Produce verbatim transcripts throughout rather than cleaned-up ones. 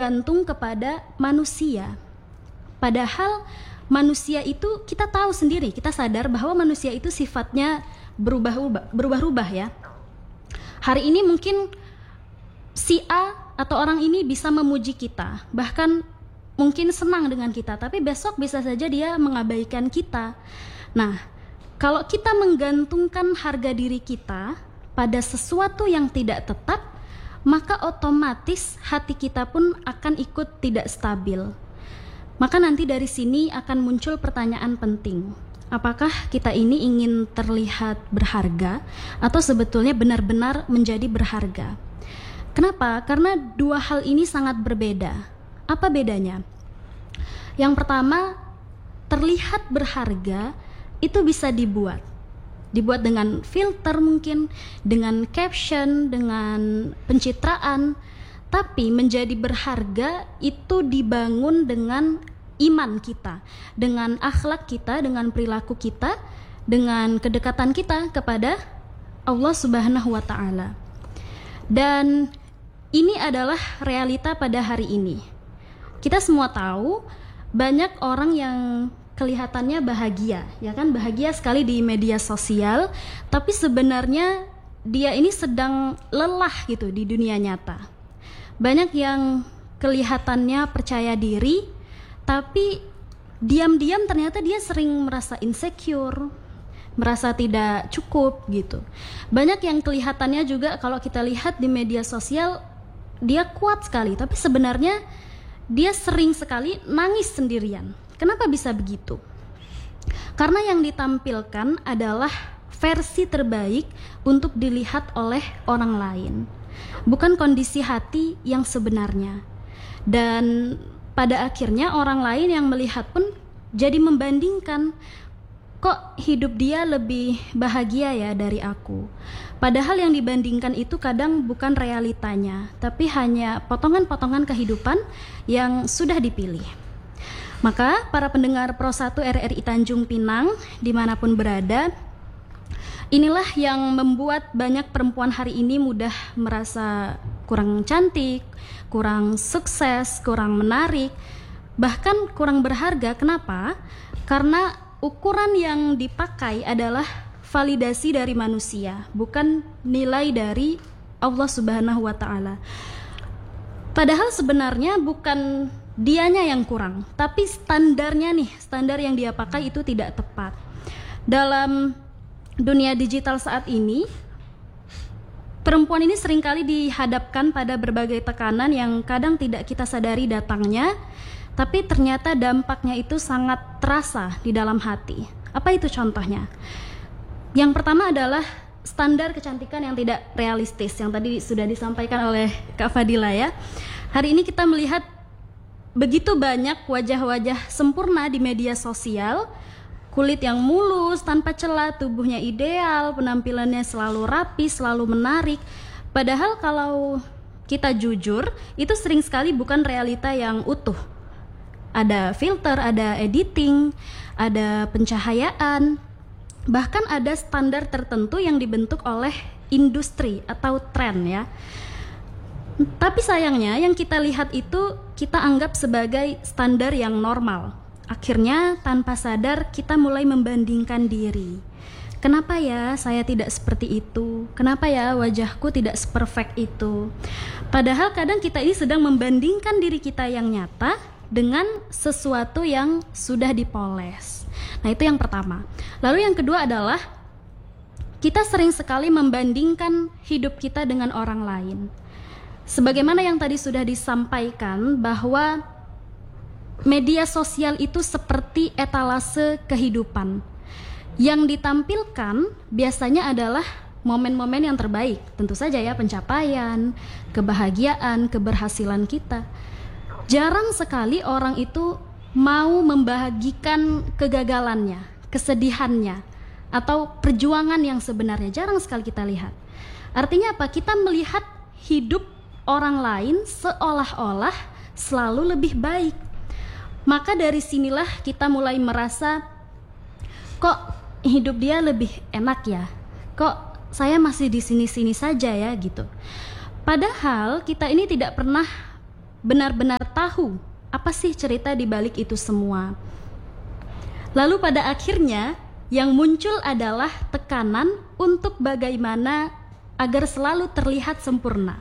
bergantung kepada manusia. Padahal manusia itu kita tahu sendiri, kita sadar bahwa manusia itu sifatnya berubah-ubah, berubah-ubah ya. Hari ini mungkin si A atau orang ini bisa memuji kita, bahkan mungkin senang dengan kita, tapi besok bisa saja dia mengabaikan kita. Nah, kalau kita menggantungkan harga diri kita pada sesuatu yang tidak tetap, maka otomatis hati kita pun akan ikut tidak stabil. Maka nanti dari sini akan muncul pertanyaan penting. Apakah kita ini ingin terlihat berharga atau sebetulnya benar-benar menjadi berharga? Kenapa? Karena dua hal ini sangat berbeda. Apa bedanya? Yang pertama, terlihat berharga itu bisa dibuat. Dibuat dengan filter mungkin, dengan caption, dengan pencitraan. Tapi menjadi berharga itu dibangun dengan iman kita, dengan akhlak kita, dengan perilaku kita, dengan kedekatan kita kepada Allah Subhanahu wa Ta'ala. Dan ini adalah realita pada hari ini. Kita semua tahu banyak orang yang kelihatannya bahagia, ya kan, bahagia sekali di media sosial, tapi sebenarnya dia ini sedang lelah gitu di dunia nyata. Banyak yang kelihatannya percaya diri, tapi diam-diam ternyata dia sering merasa insecure, merasa tidak cukup gitu. Banyak yang kelihatannya juga kalau kita lihat di media sosial, dia kuat sekali, tapi sebenarnya dia sering sekali nangis sendirian. Kenapa bisa begitu? Karena yang ditampilkan adalah versi terbaik untuk dilihat oleh orang lain, bukan kondisi hati yang sebenarnya. Dan pada akhirnya orang lain yang melihat pun jadi membandingkan, kok hidup dia lebih bahagia ya dari aku. Padahal yang dibandingkan itu kadang bukan realitanya, tapi hanya potongan-potongan kehidupan yang sudah dipilih. Maka para pendengar Pro satu R R I Tanjung Pinang dimanapun berada, inilah yang membuat banyak perempuan hari ini mudah merasa kurang cantik, kurang sukses, kurang menarik, bahkan kurang berharga. Kenapa? Karena ukuran yang dipakai adalah validasi dari manusia, bukan nilai dari Allah Subhanahu wa Ta'ala. Padahal sebenarnya bukan dianya yang kurang, tapi standarnya nih, standar yang dia pakai itu tidak tepat. Dalam dunia digital saat ini, perempuan ini seringkali dihadapkan pada berbagai tekanan yang kadang tidak kita sadari datangnya, tapi ternyata dampaknya itu sangat terasa di dalam hati. Apa itu contohnya? Yang pertama adalah standar kecantikan yang tidak realistis, yang tadi sudah disampaikan oleh Kak Fadila ya. Hari ini kita melihat begitu banyak wajah-wajah sempurna di media sosial, kulit yang mulus, tanpa celah, tubuhnya ideal, penampilannya selalu rapi, selalu menarik. Padahal kalau kita jujur, itu sering sekali bukan realita yang utuh. Ada filter, ada editing, ada pencahayaan, bahkan ada standar tertentu yang dibentuk oleh industri atau tren ya. Tapi sayangnya yang kita lihat itu kita anggap sebagai standar yang normal. Akhirnya tanpa sadar kita mulai membandingkan diri. Kenapa ya saya tidak seperti itu? Kenapa ya wajahku tidak seperfect itu? Padahal kadang kita ini sedang membandingkan diri kita yang nyata dengan sesuatu yang sudah dipoles. Nah, itu yang pertama. Lalu yang kedua adalah kita sering sekali membandingkan hidup kita dengan orang lain. Sebagaimana yang tadi sudah disampaikan bahwa media sosial itu seperti etalase kehidupan. Yang ditampilkan biasanya adalah momen-momen yang terbaik. Tentu saja ya, pencapaian, kebahagiaan, keberhasilan kita. Jarang sekali orang itu mau membahagikan kegagalannya, kesedihannya, atau perjuangan yang sebenarnya. Jarang sekali kita lihat. Artinya apa? Kita melihat hidup orang lain seolah-olah selalu lebih baik. Maka dari sinilah kita mulai merasa, kok hidup dia lebih enak ya? Kok saya masih di sini-sini saja ya gitu. Padahal kita ini tidak pernah benar-benar tahu apa sih cerita di balik itu semua. Lalu pada akhirnya yang muncul adalah tekanan untuk bagaimana agar selalu terlihat sempurna.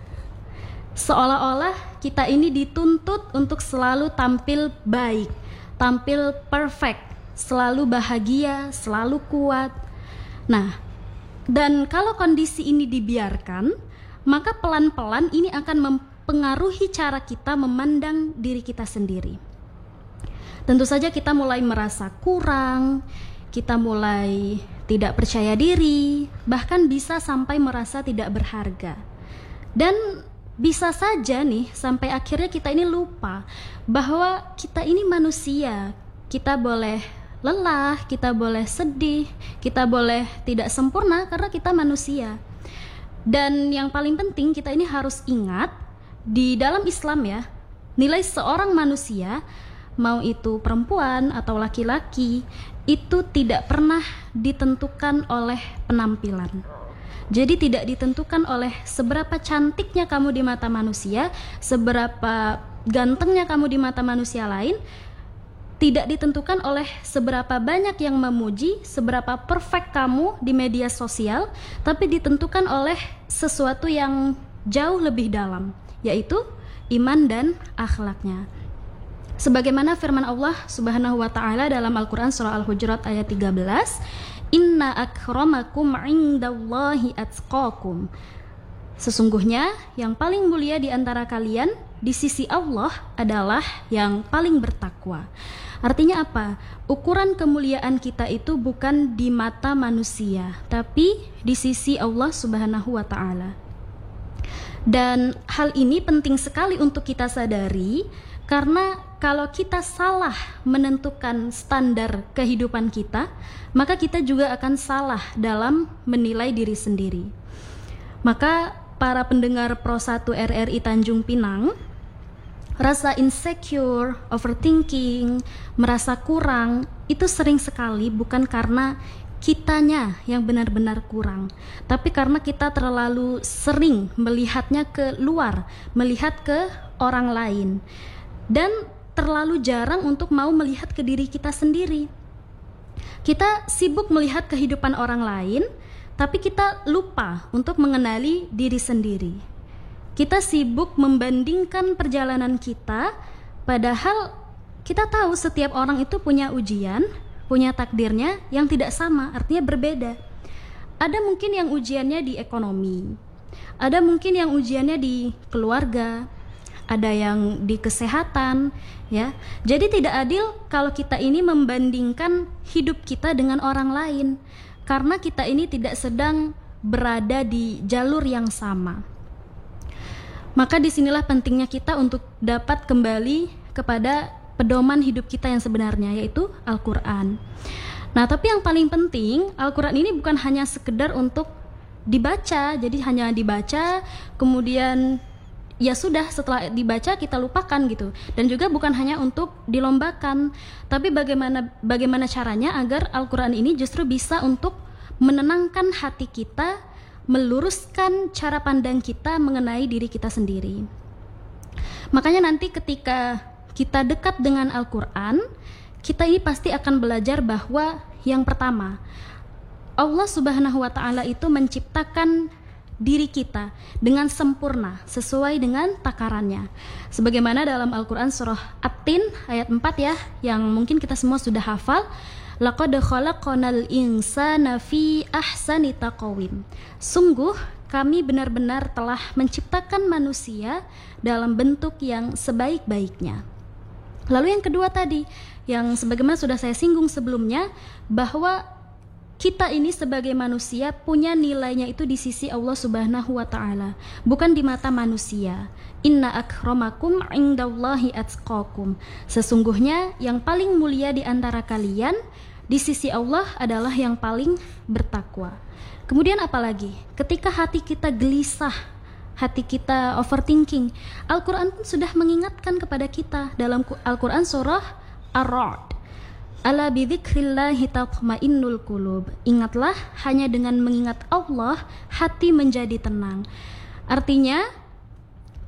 Seolah-olah kita ini dituntut untuk selalu tampil baik, tampil perfect, selalu bahagia, selalu kuat. Nah, dan kalau kondisi ini dibiarkan, maka pelan-pelan ini akan mempengaruhi cara kita memandang diri kita sendiri. Tentu saja kita mulai merasa kurang, kita mulai tidak percaya diri, bahkan bisa sampai merasa tidak berharga. Dan bisa saja nih sampai akhirnya kita ini lupa bahwa kita ini manusia. Kita boleh lelah, kita boleh sedih, kita boleh tidak sempurna karena kita manusia. Dan yang paling penting kita ini harus ingat, di dalam Islam ya, nilai seorang manusia, mau itu perempuan atau laki-laki, itu tidak pernah ditentukan oleh penampilan. Jadi tidak ditentukan oleh seberapa cantiknya kamu di mata manusia, seberapa gantengnya kamu di mata manusia lain, tidak ditentukan oleh seberapa banyak yang memuji, seberapa perfect kamu di media sosial, tapi ditentukan oleh sesuatu yang jauh lebih dalam, yaitu iman dan akhlaknya. Sebagaimana firman Allah Subhanahu wa taala dalam Al-Qur'an surah Al-Hujurat ayat tiga belas, "Inna akramakum 'indallahi atqakum." Sesungguhnya yang paling mulia di antara kalian di sisi Allah adalah yang paling bertakwa. Artinya apa? Ukuran kemuliaan kita itu bukan di mata manusia, tapi di sisi Allah Subhanahu wa taala. Dan hal ini penting sekali untuk kita sadari, karena kalau kita salah menentukan standar kehidupan kita, maka kita juga akan salah dalam menilai diri sendiri. Maka para pendengar Pro satu R R I Tanjung Pinang, rasa insecure, overthinking, merasa kurang, itu sering sekali bukan karena kitanya yang benar-benar kurang, tapi karena kita terlalu sering melihatnya ke luar, melihat ke orang lain, dan terlalu jarang untuk mau melihat ke diri kita sendiri. Kita sibuk melihat kehidupan orang lain, tapi kita lupa untuk mengenali diri sendiri. Kita sibuk membandingkan perjalanan kita, padahal kita tahu setiap orang itu punya ujian, punya takdirnya yang tidak sama, artinya berbeda. Ada mungkin yang ujiannya di ekonomi, ada mungkin yang ujiannya di keluarga, ada yang di kesehatan, ya. Jadi tidak adil kalau kita ini membandingkan hidup kita dengan orang lain, karena kita ini tidak sedang berada di jalur yang sama. Maka disinilah pentingnya kita untuk dapat kembali kepada pedoman hidup kita yang sebenarnya, yaitu Al-Quran. Nah, tapi yang paling penting, Al-Quran ini bukan hanya sekedar untuk dibaca, jadi hanya dibaca, kemudian ya sudah, setelah dibaca kita lupakan gitu. Dan juga bukan hanya untuk dilombakan, tapi bagaimana bagaimana caranya agar Al-Quran ini justru bisa untuk menenangkan hati kita, meluruskan cara pandang kita mengenai diri kita sendiri. Makanya nanti ketika kita dekat dengan Al-Quran, kita ini pasti akan belajar bahwa yang pertama, Allah Subhanahu wa taala itu menciptakan diri kita dengan sempurna sesuai dengan takarannya. Sebagaimana dalam Al-Quran surah At-Tin ayat empat ya, yang mungkin kita semua sudah hafal, laqad khalaqnal insana fi ahsani taqwim. Sungguh kami benar-benar telah menciptakan manusia dalam bentuk yang sebaik-baiknya. Lalu yang kedua tadi, yang sebagaimana sudah saya singgung sebelumnya, bahwa kita ini sebagai manusia punya nilainya itu di sisi Allah Subhanahu wa taala, bukan di mata manusia. Inna akramakum 'indallahi atqakum. Sesungguhnya yang paling mulia di antara kalian di sisi Allah adalah yang paling bertakwa. Kemudian apalagi? Ketika hati kita gelisah, hati kita overthinking, Al-Quran pun sudah mengingatkan kepada kita dalam Al-Quran surah Ar-Ra'd. Ala bidzikrillahi tatma'innul qulub. Ingatlah, hanya dengan mengingat Allah hati menjadi tenang. Artinya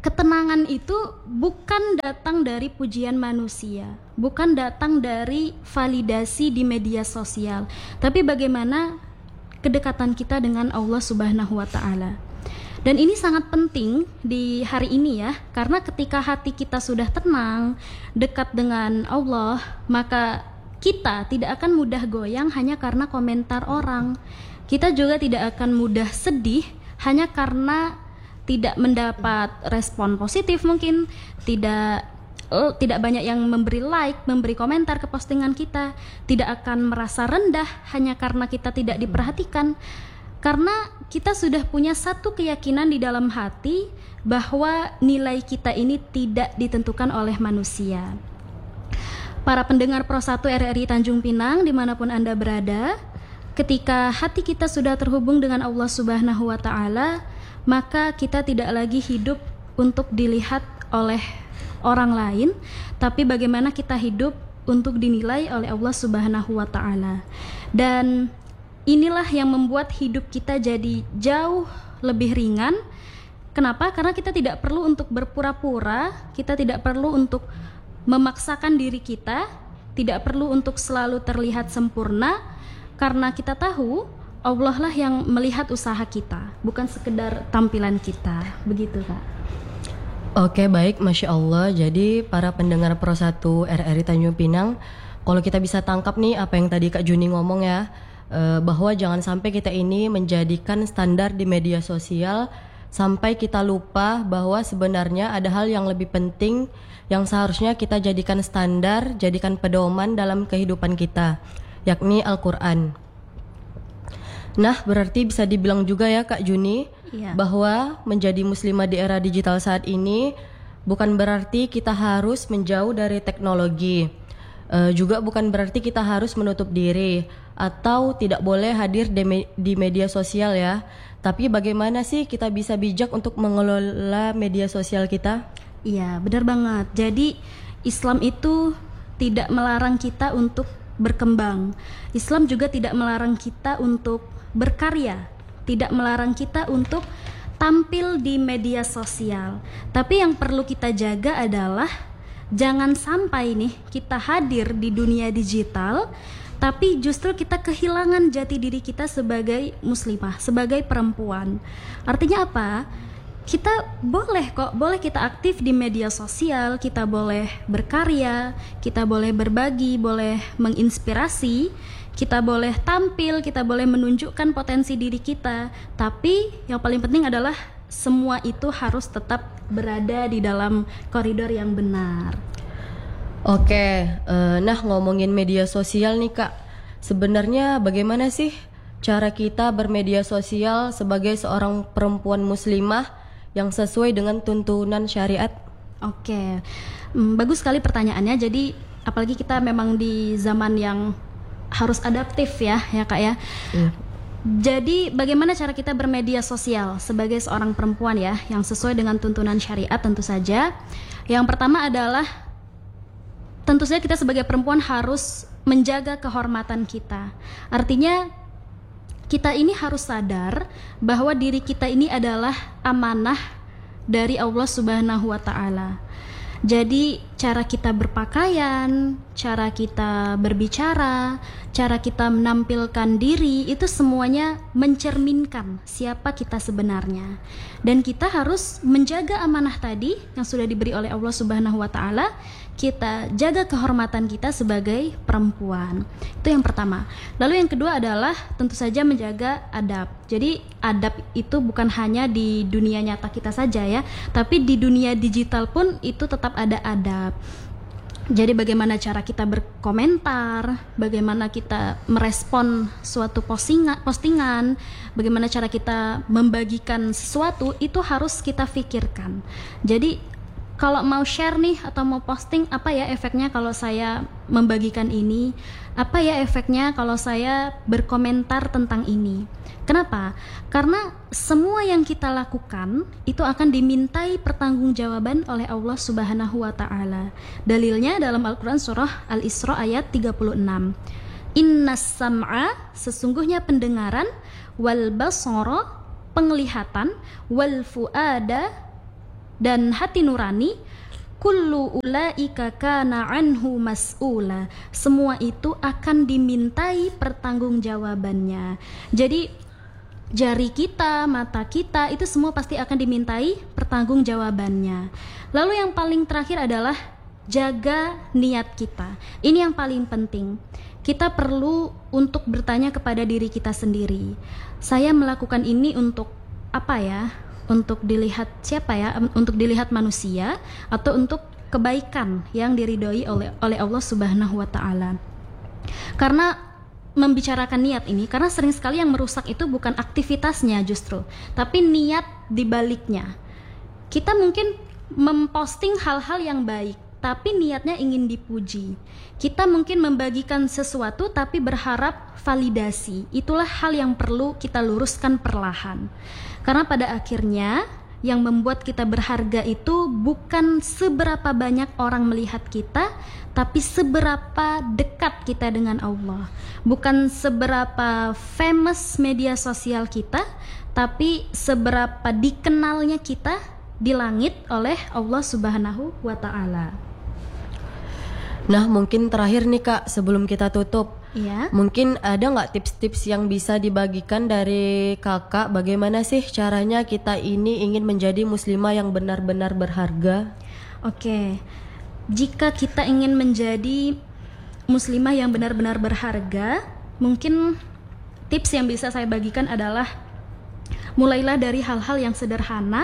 ketenangan itu bukan datang dari pujian manusia, bukan datang dari validasi di media sosial, tapi bagaimana kedekatan kita dengan Allah Subhanahu wa taala. Dan ini sangat penting di hari ini ya, karena ketika hati kita sudah tenang, dekat dengan Allah, maka kita tidak akan mudah goyang hanya karena komentar orang. Kita juga tidak akan mudah sedih hanya karena tidak mendapat respon positif, mungkin tidak uh, tidak banyak yang memberi like, memberi komentar ke postingan kita, tidak akan merasa rendah hanya karena kita tidak diperhatikan. Karena kita sudah punya satu keyakinan di dalam hati bahwa nilai kita ini tidak ditentukan oleh manusia. Para pendengar Pro satu R R I Tanjung Pinang dimanapun Anda berada, ketika hati kita sudah terhubung dengan Allah Subhanahu wa taala, maka kita tidak lagi hidup untuk dilihat oleh orang lain, tapi bagaimana kita hidup untuk dinilai oleh Allah Subhanahu wa taala. Dan inilah yang membuat hidup kita jadi jauh lebih ringan. Kenapa? Karena kita tidak perlu untuk berpura-pura, kita tidak perlu untuk memaksakan diri kita, tidak perlu untuk selalu terlihat sempurna, karena kita tahu Allah lah yang melihat usaha kita, bukan sekedar tampilan kita. Begitu, Kak. Oke, baik, Masya Allah. Jadi para pendengar Pro satu R R I Tanjung Pinang, kalau kita bisa tangkap nih apa yang tadi Kak Juni ngomong ya, bahwa jangan sampai kita ini menjadikan standar di media sosial sampai kita lupa bahwa sebenarnya ada hal yang lebih penting yang seharusnya kita jadikan standar, jadikan pedoman dalam kehidupan kita, yakni Al-Quran. Nah, berarti bisa dibilang juga ya Kak Juni, iya, bahwa menjadi muslimah di era digital saat ini bukan berarti kita harus menjauh dari teknologi, e, juga bukan berarti kita harus menutup diri atau tidak boleh hadir di, me- di media sosial ya. Tapi bagaimana sih kita bisa bijak untuk mengelola media sosial kita? Iya, benar banget. Jadi Islam itu tidak melarang kita untuk berkembang. Islam juga tidak melarang kita untuk berkarya, tidak melarang kita untuk tampil di media sosial. Tapi yang perlu kita jaga adalah jangan sampai nih kita hadir di dunia digital, tapi justru kita kehilangan jati diri kita sebagai muslimah, sebagai perempuan. Artinya apa? Kita boleh kok, boleh kita aktif di media sosial, kita boleh berkarya, kita boleh berbagi, boleh menginspirasi, kita boleh tampil, kita boleh menunjukkan potensi diri kita. Tapi yang paling penting adalah semua itu harus tetap berada di dalam koridor yang benar. Oke, uh, nah ngomongin media sosial nih Kak, sebenarnya bagaimana sih cara kita bermedia sosial sebagai seorang perempuan muslimah yang sesuai dengan tuntunan syariat? Oke, hmm, bagus sekali pertanyaannya. Jadi apalagi kita memang di zaman yang harus adaptif ya, ya Kak ya. Hmm. Jadi bagaimana cara kita bermedia sosial sebagai seorang perempuan ya, yang sesuai dengan tuntunan syariat tentu saja. Yang pertama adalah tentu saja kita sebagai perempuan harus menjaga kehormatan kita. Artinya kita ini harus sadar bahwa diri kita ini adalah amanah dari Allah Subhanahu wa taala. Jadi cara kita berpakaian, cara kita berbicara, cara kita menampilkan diri itu semuanya mencerminkan siapa kita sebenarnya. Dan kita harus menjaga amanah tadi yang sudah diberi oleh Allah Subhanahu wa taala. Kita jaga kehormatan kita sebagai perempuan. Itu yang pertama. Lalu yang kedua adalah tentu saja menjaga adab. Jadi adab itu bukan hanya di dunia nyata kita saja ya, tapi di dunia digital pun itu tetap ada adab. Jadi bagaimana cara kita berkomentar, bagaimana kita merespon suatu postingan, postingan, bagaimana cara kita membagikan sesuatu, itu harus kita pikirkan. Jadi kalau mau share nih atau mau posting, apa ya efeknya kalau saya membagikan ini? Apa ya efeknya kalau saya berkomentar tentang ini? Kenapa? Karena semua yang kita lakukan itu akan dimintai pertanggungjawaban oleh Allah Subhanahu wa taala. Dalilnya dalam Al-Qur'an surah Al-Isra ayat tiga puluh enam. Innas sam'a, sesungguhnya pendengaran, wal basara, penglihatan, wal fuada, dan hati nurani, kullu ulaika kana anhu mas'ula. Semua itu akan dimintai pertanggungjawabannya. Jadi jari kita, mata kita, itu semua pasti akan dimintai pertanggungjawabannya. Lalu yang paling terakhir adalah jaga niat kita. Ini yang paling penting. Kita perlu untuk bertanya kepada diri kita sendiri. Saya melakukan ini untuk apa ya? Untuk dilihat siapa ya? Untuk dilihat manusia atau untuk kebaikan yang diridhoi oleh oleh Allah Subhanahu wa taala. Karena membicarakan niat ini, karena sering sekali yang merusak itu bukan aktivitasnya justru, tapi niat di baliknya. Kita mungkin memposting hal-hal yang baik, tapi niatnya ingin dipuji. Kita mungkin membagikan sesuatu tapi berharap validasi. Itulah hal yang perlu kita luruskan perlahan. Karena pada akhirnya yang membuat kita berharga itu bukan seberapa banyak orang melihat kita, tapi seberapa dekat kita dengan Allah. Bukan seberapa famous media sosial kita, tapi seberapa dikenalnya kita di langit oleh Allah Subhanahu wa taala. Nah, mungkin terakhir nih Kak, sebelum kita tutup, ya, mungkin ada nggak tips-tips yang bisa dibagikan dari Kakak, bagaimana sih caranya kita ini ingin menjadi muslimah yang benar-benar berharga? Oke, jika kita ingin menjadi muslimah yang benar-benar berharga, mungkin tips yang bisa saya bagikan adalah mulailah dari hal-hal yang sederhana,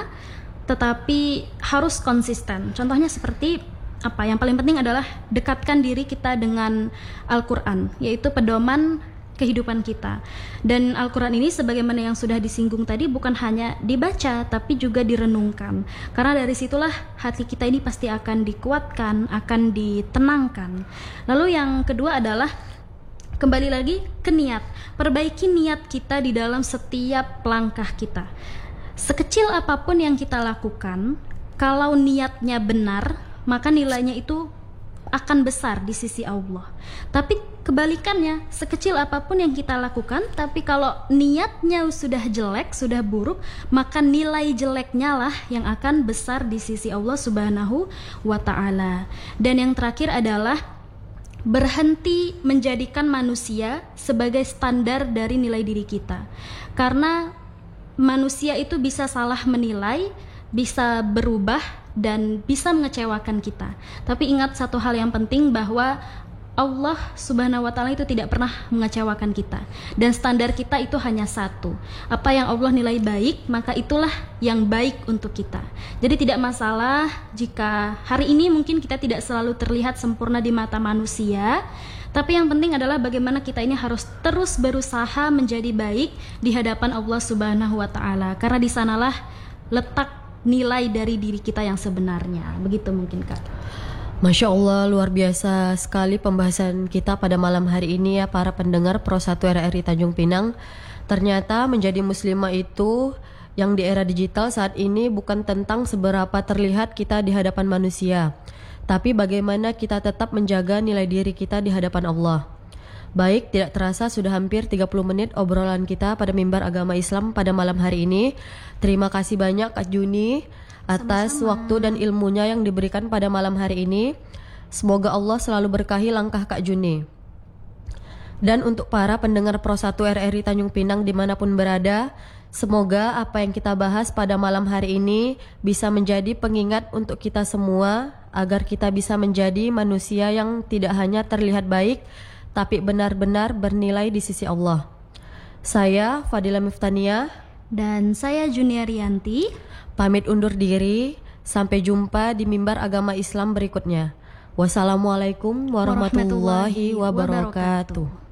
tetapi harus konsisten. Contohnya seperti apa? Yang paling penting adalah dekatkan diri kita dengan Al-Quran, yaitu pedoman kehidupan kita. Dan Al-Quran ini sebagaimana yang sudah disinggung tadi bukan hanya dibaca tapi juga direnungkan. Karena dari situlah hati kita ini pasti akan dikuatkan, akan ditenangkan. Lalu yang kedua adalah kembali lagi ke niat. Perbaiki niat kita di dalam setiap langkah kita. Sekecil apapun yang kita lakukan, kalau niatnya benar, maka nilainya itu akan besar di sisi Allah. Tapi kebalikannya, sekecil apapun yang kita lakukan, tapi kalau niatnya sudah jelek, sudah buruk, maka nilai jeleknya lah yang akan besar di sisi Allah Subhanahu wa taala. Dan yang terakhir adalah berhenti menjadikan manusia sebagai standar dari nilai diri kita. Karena manusia itu bisa salah menilai, bisa berubah, dan bisa mengecewakan kita. Tapi ingat satu hal yang penting, bahwa Allah Subhanahu wa taala itu tidak pernah mengecewakan kita. Dan standar kita itu hanya satu. Apa yang Allah nilai baik, maka itulah yang baik untuk kita. Jadi tidak masalah jika hari ini mungkin kita tidak selalu terlihat sempurna di mata manusia, tapi yang penting adalah bagaimana kita ini harus terus berusaha menjadi baik di hadapan Allah Subhanahu wa taala. Karena di sanalah letak nilai dari diri kita yang sebenarnya. Begitu mungkin Kak. Masya Allah, luar biasa sekali pembahasan kita pada malam hari ini ya para pendengar Pro satu R R I Tanjung Pinang. Ternyata menjadi muslimah itu yang di era digital saat ini bukan tentang seberapa terlihat kita di hadapan manusia, tapi bagaimana kita tetap menjaga nilai diri kita di hadapan Allah. Baik, tidak terasa sudah hampir tiga puluh menit obrolan kita pada Mimbar Agama Islam pada malam hari ini. Terima kasih banyak Kak Juni atas Sama-sama. waktu dan ilmunya yang diberikan pada malam hari ini. Semoga Allah selalu berkahi langkah Kak Juni. Dan untuk para pendengar Pro satu R R I Tanjung Pinang dimanapun berada, semoga apa yang kita bahas pada malam hari ini bisa menjadi pengingat untuk kita semua, agar kita bisa menjadi manusia yang tidak hanya terlihat baik, tapi benar-benar bernilai di sisi Allah. Saya Fadila Miftania dan saya Juniarianti pamit undur diri. Sampai jumpa di Mimbar Agama Islam berikutnya. Wassalamualaikum warahmatullahi wabarakatuh.